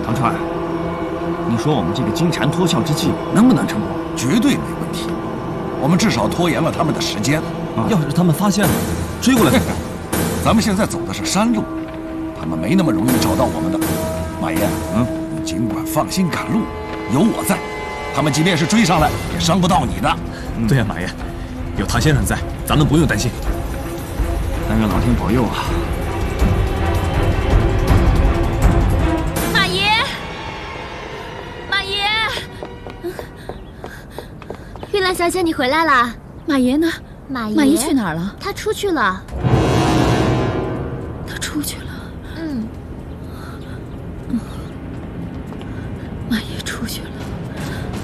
唐川，你说我们这个金蝉脱壳之计能不能成功？ 绝对没问题。我们至少拖延了他们的时间。 要是他们发现了，追过来怎么办？ 咱们现在走的是山路，他们没那么容易找到我们的。马爷，你尽管放心赶路，有我在，他们即便是追上来，也伤不到你的。 对呀，马爷，有唐先生在，咱们不用担心。 但愿老天保佑啊！ 马爷，马爷，玉兰小姐，你回来啦？ 马爷呢？ 马爷去哪儿了？ 他出去了。 他出去了。